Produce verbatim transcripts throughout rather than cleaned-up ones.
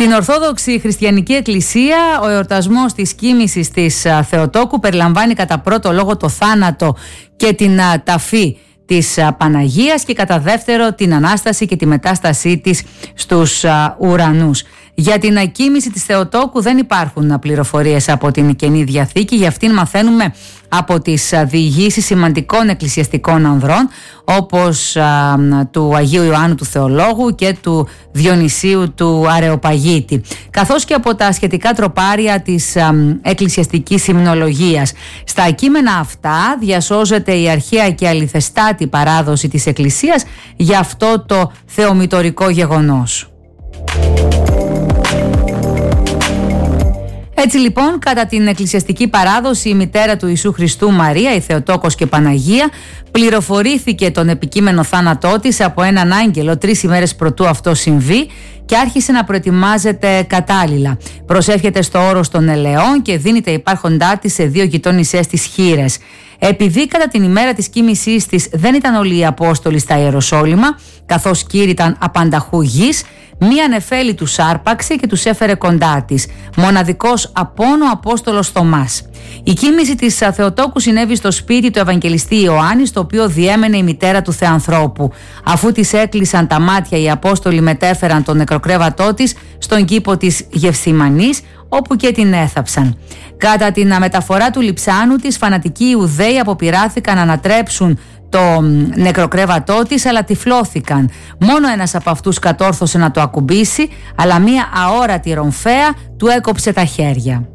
Στην Ορθόδοξη Χριστιανική Εκκλησία, ο εορτασμός της κοίμησης της Θεοτόκου περιλαμβάνει κατά πρώτο λόγο το θάνατο και την ταφή της Παναγίας και κατά δεύτερο την Ανάσταση και τη μετάστασή της στους ουρανούς. Για την ακοίμηση της Θεοτόκου δεν υπάρχουν πληροφορίες από την Καινή Διαθήκη, για αυτήν μαθαίνουμε από τις διηγήσεις σημαντικών εκκλησιαστικών ανδρών όπως α, του Αγίου Ιωάννου του Θεολόγου και του Διονυσίου του Αρεοπαγίτη, καθώς και από τα σχετικά τροπάρια της α, εκκλησιαστικής υμνολογίας. Στα κείμενα αυτά διασώζεται η αρχαία και αληθεστάτη παράδοση της Εκκλησίας για αυτό το θεομητορικό γεγονός. Έτσι λοιπόν, κατά την εκκλησιαστική παράδοση, η μητέρα του Ιησού Χριστού Μαρία, η Θεοτόκος και Παναγία, πληροφορήθηκε τον επικείμενο θάνατό της από έναν άγγελο τρεις ημέρες προτού αυτό συμβεί και άρχισε να προετοιμάζεται κατάλληλα. Προσεύχεται στο όρος των ελαιών και δίνει τα υπάρχοντά της σε δύο γειτόνισσές της χήρες. Επειδή κατά την ημέρα της κοίμησής της δεν ήταν όλοι οι Απόστολοι στα Ιεροσόλυμα, καθώς κήρυταν απανταχού γης, μία νεφέλη τους άρπαξε και τους έφερε κοντά της, μοναδικός απόν ο Απόστολος Θωμάς. Η κοίμηση της Θεοτόκου συνέβη στο σπίτι του Ευαγγελιστή Ιωάννη, στο οποίο διέμενε η μητέρα του Θεανθρώπου. Αφού της έκλεισαν τα μάτια, οι Απόστολοι μετέφεραν τον νεκροκρέβατό της στον κήπο της Γευθυμανής, όπου και την έθαψαν. Κατά την μεταφορά του λιψάνου της, φανατικοί Ιουδαίοι αποπειράθηκαν να ανατρέψουν το νεκροκρέβατό της, αλλά τυφλώθηκαν. Μόνο ένας από αυτούς κατόρθωσε να το ακουμπήσει, αλλά μία αόρατη ρομφαία του έκοψε τα χέρια.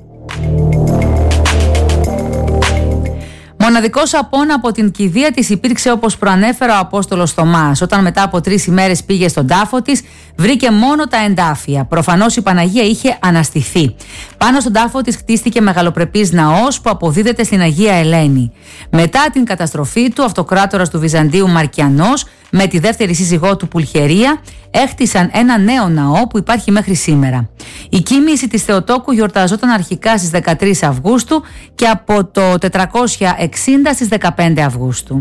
Μοναδικός απόν από την κηδεία της υπήρξε, όπως προανέφερα, ο Απόστολος Θωμάς. Όταν μετά από τρεις ημέρες πήγε στον τάφο της, βρήκε μόνο τα εντάφια. Προφανώς η Παναγία είχε αναστηθεί. Πάνω στον τάφο της χτίστηκε μεγαλοπρεπής ναός που αποδίδεται στην Αγία Ελένη. Μετά την καταστροφή του, αυτοκράτορας του Βυζαντίου Μαρκιανός με τη δεύτερη σύζυγό του Πουλχερία έχτισαν ένα νέο ναό που υπάρχει μέχρι σήμερα. Η κοίμηση της Θεοτόκου γιορταζόταν αρχικά στις δεκατρείς Αυγούστου και από το τετρακόσια εξήντα στις δεκαπέντε Αυγούστου.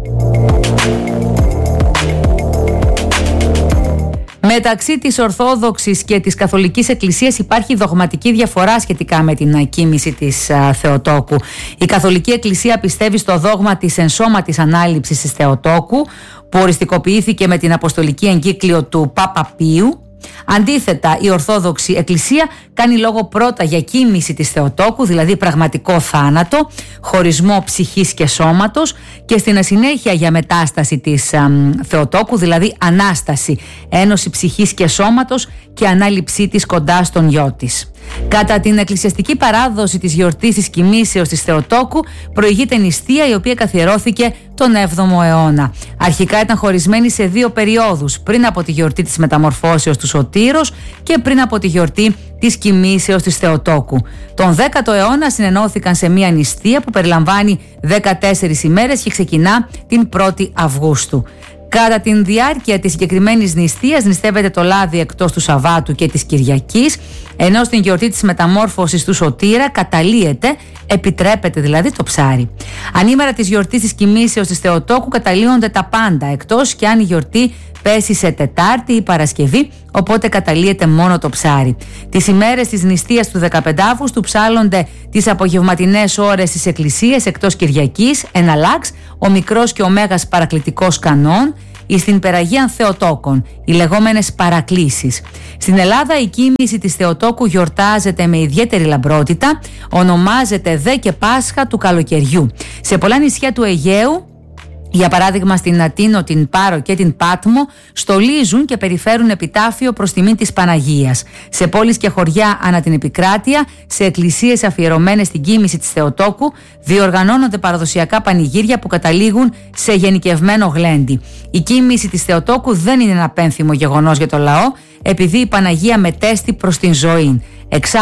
Μεταξύ της Ορθόδοξης και της Καθολικής Εκκλησίας υπάρχει δογματική διαφορά σχετικά με την ακοίμηση της α, Θεοτόκου. Η Καθολική Εκκλησία πιστεύει στο δόγμα της ενσώματης ανάληψης της Θεοτόκου, που οριστικοποιήθηκε με την Αποστολική Εγκύκλιο του Πάπα Πίου. Αντίθετα, η Ορθόδοξη Εκκλησία κάνει λόγο πρώτα για κοίμηση της Θεοτόκου, δηλαδή πραγματικό θάνατο, χωρισμό ψυχής και σώματος, και στην συνέχεια για μετάσταση της α, Θεοτόκου, δηλαδή Ανάσταση, ένωση ψυχής και σώματος και ανάληψή της κοντά στον γιο της. Κατά την εκκλησιαστική παράδοση της γιορτής της κοιμήσεως της Θεοτόκου προηγείται νηστεία, η οποία καθιερώθηκε τον έβδομο αιώνα. Αρχικά ήταν χωρισμένη σε δύο περιόδους, πριν από τη γιορτή της Μεταμορφώσεως του Σωτήρος και πριν από τη γιορτή της κοιμήσεως της Θεοτόκου. Τον δέκατο αιώνα συνενώθηκαν σε μία νηστεία που περιλαμβάνει δεκατέσσερις ημέρες και ξεκινά την πρώτη Αυγούστου. Κατά τη διάρκεια της συγκεκριμένης νηστείας νηστεύεται το λάδι εκτός του Σαββάτου και της Κυριακής, ενώ στην γιορτή της Μεταμόρφωσης του Σωτήρα καταλύεται, επιτρέπεται δηλαδή το ψάρι. Ανήμερα της γιορτής της κοιμήσεως της Θεοτόκου καταλύονται τα πάντα, εκτός και αν η γιορτή πέσει σε Τετάρτη ή Παρασκευή, οπότε καταλύεται μόνο το ψάρι. Τις ημέρες της νηστείας του δεκαπέντε Αυγούστου ψάλλονται τις απογευματινές ώρες της Εκκλησίας εκτός Κυριακής, εναλλάξ ο μικρός και ο μέγας παρακλητικός κανόν, ή στην Περαγίαν Θεοτόκων, οι λεγόμενες παρακλήσεις. Στην Ελλάδα η κοίμηση της Θεοτόκου γιορτάζεται με ιδιαίτερη λαμπρότητα, ονομάζεται δε και Πάσχα του καλοκαιριού. Σε πολλά νησιά του Αιγαίου, για παράδειγμα στην Αττίνο, την Πάρο και την Πάτμο, στολίζουν και περιφέρουν επιτάφιο προς τιμήν της Παναγίας. Σε πόλεις και χωριά ανά την επικράτεια, σε εκκλησίες αφιερωμένες στην κοίμηση της Θεοτόκου, διοργανώνονται παραδοσιακά πανηγύρια που καταλήγουν σε γενικευμένο γλέντι. Η κοίμηση της Θεοτόκου δεν είναι ένα πένθυμο γεγονός για το λαό, επειδή η Παναγία μετέστη προς την ζωή. Εξάλλου,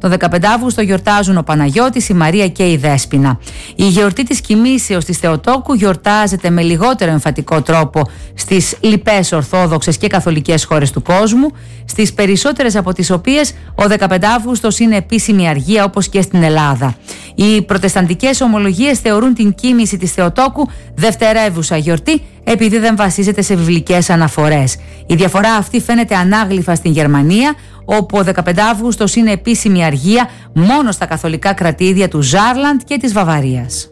Το δεκαπέντε Αυγούστο γιορτάζουν ο Παναγιώτης, η Μαρία και η Δέσποινα. Η γιορτή της κοιμήσεως της Θεοτόκου γιορτάζεται με λιγότερο εμφατικό τρόπο στις λοιπές Ορθόδοξες και Καθολικές χώρες του κόσμου, στις περισσότερες από τις οποίες ο δεκαπέντε Αυγούστος είναι επίσημη αργία, όπως και στην Ελλάδα. Οι προτεσταντικές ομολογίες θεωρούν την κοίμηση της Θεοτόκου δευτερεύουσα γιορτή, επειδή δεν βασίζεται σε βιβλικές αναφορές. Η διαφορά αυτή φαίνεται ανάγλυφα στην Γερμανία, όπου ο δεκαπέντε Αυγούστος είναι επίσημη αργία μόνο στα καθολικά κρατήδια του Ζάρλαντ και της Βαβαρίας.